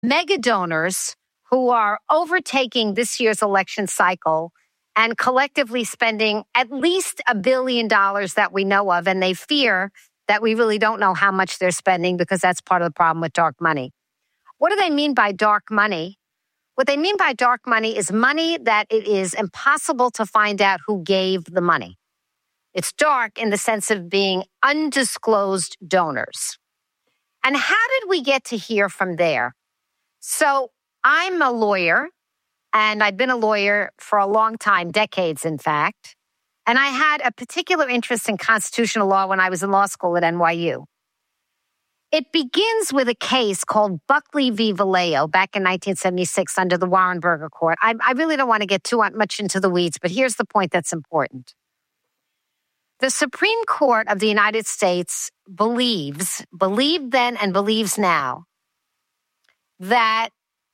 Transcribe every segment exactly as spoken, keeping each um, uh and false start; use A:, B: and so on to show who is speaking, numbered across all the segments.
A: mega donors who are overtaking this year's election cycle and collectively spending at least a billion dollars that we know of, and they fear that we really don't know how much they're spending because that's part of the problem with dark money. What do they mean by dark money? What they mean by dark money is money that it is impossible to find out who gave the money. It's dark in the sense of being undisclosed donors. And how did we get to here from there? So I'm a lawyer, and I've been a lawyer for a long time, decades, in fact. And I had a particular interest in constitutional law when I was in law school at N Y U. It begins with a case called Buckley v. Vallejo back in nineteen seventy-six under the Warren Burger Court. I, I really don't want to get too much into the weeds, but here's the point that's important. The Supreme Court of the United States believes, believed then and believes now, that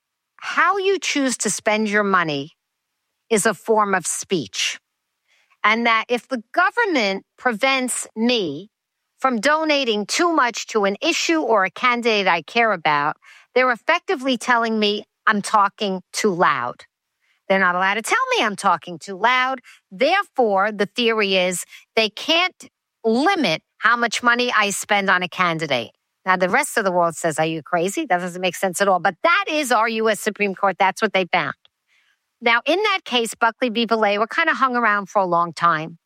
A: how you choose to spend your money is a form of speech. And that if the government prevents me from donating too much to an issue or a candidate I care about, they're effectively telling me I'm talking too loud. They're not allowed to tell me I'm talking too loud. Therefore, the theory is they can't limit how much money I spend on a candidate. Now, the rest of the world says, are you crazy? That doesn't make sense at all. But that is our U S Supreme Court. That's what they found. Now, in that case, Buckley v. Vallejo kind of hung around for a long time.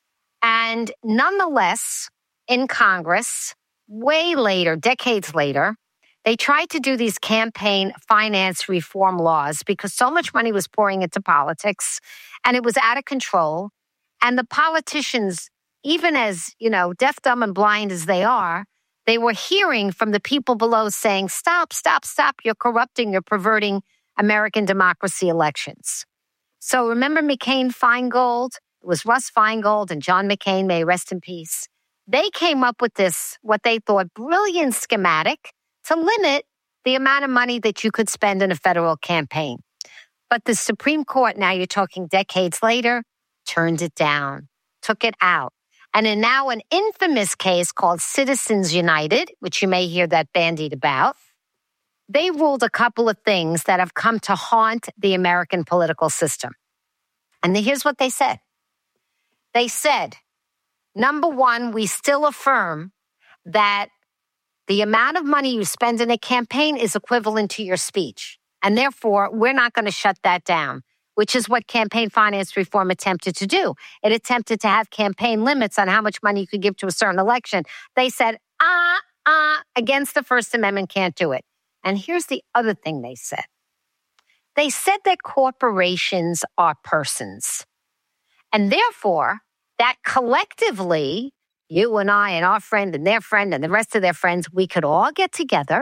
A: And nonetheless, in Congress, way later, decades later, they tried to do these campaign finance reform laws because so much money was pouring into politics and it was out of control. And the politicians, even as, you know, deaf, dumb, and blind as they are, they were hearing from the people below saying, stop, stop, stop, you're corrupting, you're perverting American democracy elections. So remember McCain-Feingold? It was Russ Feingold and John McCain, may he rest in peace. They came up with this, what they thought, brilliant schematic to limit the amount of money that you could spend in a federal campaign. But the Supreme Court, now you're talking decades later, turned it down, took it out. And in now an infamous case called Citizens United, which you may hear that bandied about, they ruled a couple of things that have come to haunt the American political system. And here's what they said. They said, number one, we still affirm that the amount of money you spend in a campaign is equivalent to your speech. And therefore, we're not going to shut that down, which is what campaign finance reform attempted to do. It attempted to have campaign limits on how much money you could give to a certain election. They said, ah, ah, against the First Amendment, can't do it. And here's the other thing they said. They said that corporations are persons. And therefore, that collectively, you and I and our friend and their friend and the rest of their friends, we could all get together.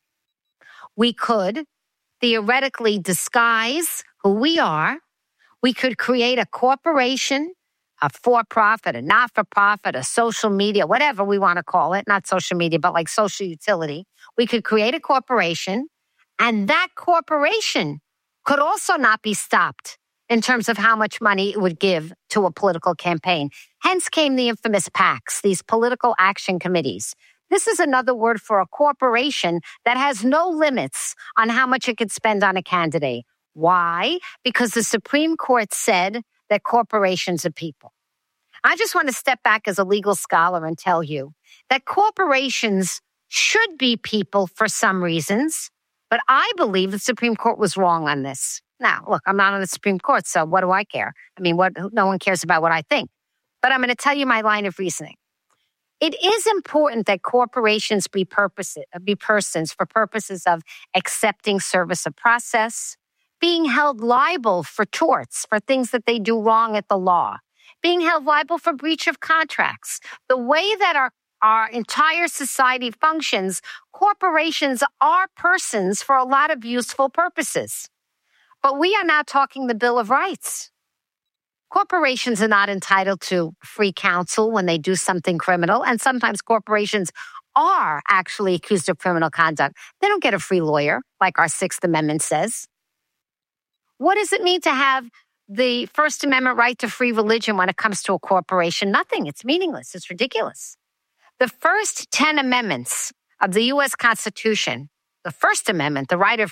A: We could theoretically disguise who we are. We could create a corporation, a for-profit, a not-for-profit, a social media, whatever we want to call it, not social media, but like social utility. We could create a corporation, and that corporation could also not be stopped in terms of how much money it would give to a political campaign. Hence came the infamous PACs, these political action committees. This is another word for a corporation that has no limits on how much it could spend on a candidate. Why? Because the Supreme Court said that corporations are people. I just want to step back as a legal scholar and tell you that corporations should be people for some reasons, but I believe the Supreme Court was wrong on this. Now, look, I'm not on the Supreme Court, so what do I care? I mean, what? No one cares about what I think. But I'm going to tell you my line of reasoning. It is important that corporations be, purpose, be persons for purposes of accepting service of process, being held liable for torts, for things that they do wrong at the law, being held liable for breach of contracts. The way that our, our entire society functions, corporations are persons for a lot of useful purposes. But we are now talking the Bill of Rights. Corporations are not entitled to free counsel when they do something criminal, and sometimes corporations are actually accused of criminal conduct. They don't get a free lawyer, like our Sixth Amendment says. What does it mean to have the First Amendment right to free religion when it comes to a corporation? Nothing. It's meaningless. It's ridiculous. The first ten amendments of the U S Constitution the First Amendment, the right of